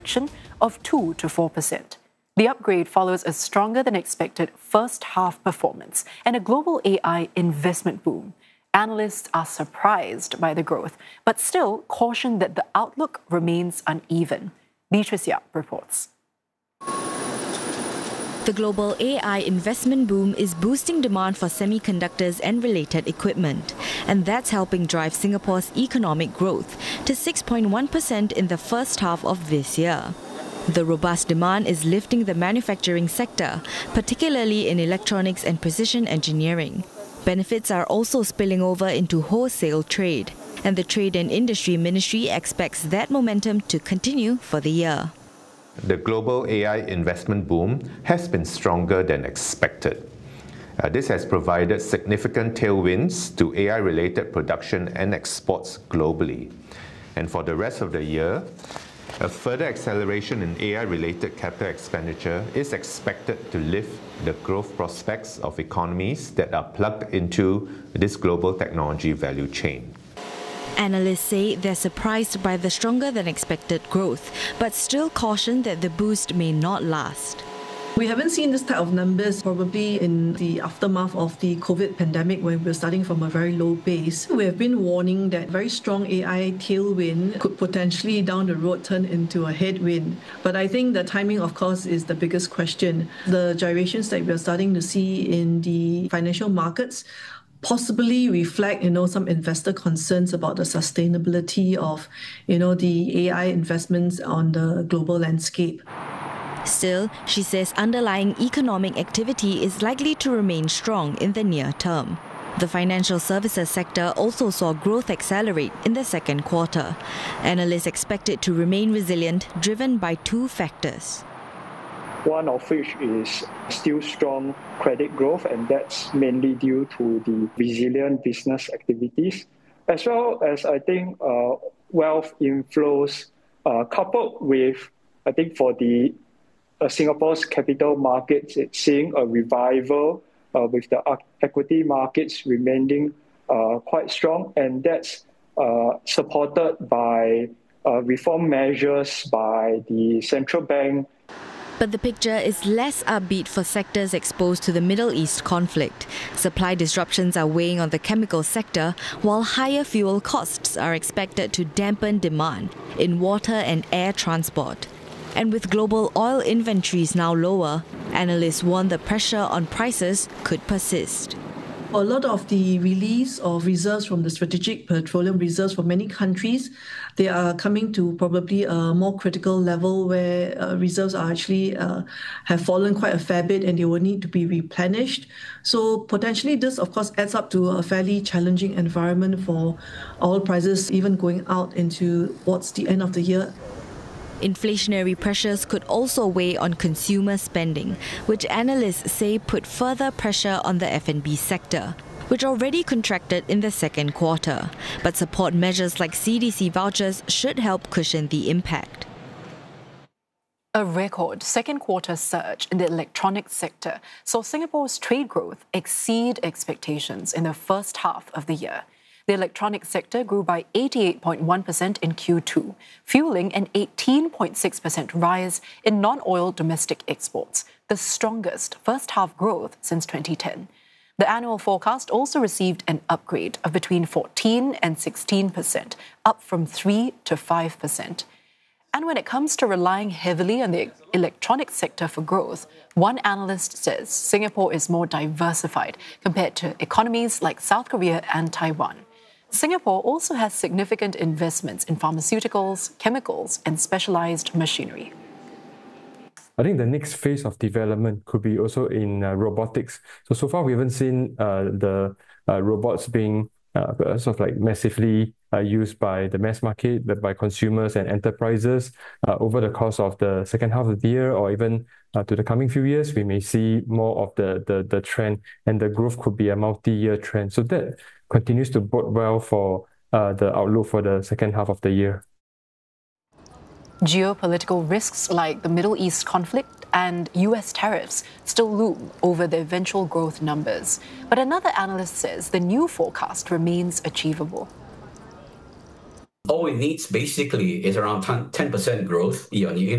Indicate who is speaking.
Speaker 1: of 2 to 4%. The upgrade follows a stronger than expected first half performance and a global AI investment boom. Analysts are surprised by the growth, but still caution that the outlook remains uneven. Beatrice Yap reports.
Speaker 2: The global AI investment boom is boosting demand for semiconductors and related equipment, and that's helping drive Singapore's economic growth to 6.1% in the first half of this year. The robust demand is lifting the manufacturing sector, particularly in electronics and precision engineering. Benefits are also spilling over into wholesale trade, and the Trade and Industry Ministry expects that momentum to continue for the year.
Speaker 3: The global AI investment boom has been stronger than expected. This has provided significant tailwinds to AI-related production and exports globally. And for the rest of the year, a further acceleration in AI-related capital expenditure is expected to lift the growth prospects of economies that are plugged into this global technology value chain.
Speaker 2: Analysts say they're surprised by the stronger than expected growth, but still caution that the boost may not last.
Speaker 4: We haven't seen this type of numbers probably in the aftermath of the COVID pandemic when we're starting from a very low base. We have been warning that very strong AI tailwind could potentially down the road turn into a headwind. But I think the timing, of course, is the biggest question. The gyrations that we're starting to see in the financial markets possibly reflect, some investor concerns about the sustainability of, the AI investments on the global landscape.
Speaker 2: Still, she says underlying economic activity is likely to remain strong in the near term. The financial services sector also saw growth accelerate in the second quarter. Analysts expect it to remain resilient, driven by two factors.
Speaker 5: One of which is still strong credit growth, and that's mainly due to the resilient business activities, as well as, I think, wealth inflows, coupled with, I think, for the Singapore's capital markets, it's seeing a revival with the equity markets remaining quite strong, and that's supported by reform measures by the central bank.
Speaker 2: But the picture is less upbeat for sectors exposed to the Middle East conflict. Supply disruptions are weighing on the chemical sector, while higher fuel costs are expected to dampen demand in water and air transport. And with global oil inventories now lower, analysts warn the pressure on prices could persist.
Speaker 4: A lot of the release of reserves from the strategic petroleum reserves for many countries, they are coming to probably a more critical level where reserves are actually have fallen quite a fair bit and they will need to be replenished. So potentially this, of course, adds up to a fairly challenging environment for oil prices, even going out into towards the end of the year.
Speaker 2: Inflationary pressures could also weigh on consumer spending, which analysts say put further pressure on the F&B sector, which already contracted in the second quarter. But support measures like CDC vouchers should help cushion the impact.
Speaker 1: A record second quarter surge in the electronics sector saw Singapore's trade growth exceed expectations in the first half of the year. The electronics sector grew by 88.1% in Q2, fueling an 18.6% rise in non-oil domestic exports, the strongest first-half growth since 2010. The annual forecast also received an upgrade of between 14 and 16%, up from 3 to 5%. And when it comes to relying heavily on the electronics sector for growth, one analyst says Singapore is more diversified compared to economies like South Korea and Taiwan. Singapore also has significant investments in pharmaceuticals, chemicals, and specialized machinery.
Speaker 6: I think the next phase of development could be also in robotics. So far we haven't seen the robots being sort of like massively used by the mass market, but by consumers and enterprises over the course of the second half of the year, or even to the coming few years. We may see more of the trend, and the growth could be a multi-year trend. So that continues to bode well for the outlook for the second half of the year.
Speaker 1: Geopolitical risks like the Middle East conflict and US tariffs still loom over the eventual growth numbers. But another analyst says the new forecast remains achievable.
Speaker 7: All it needs basically is around 10% growth year on year.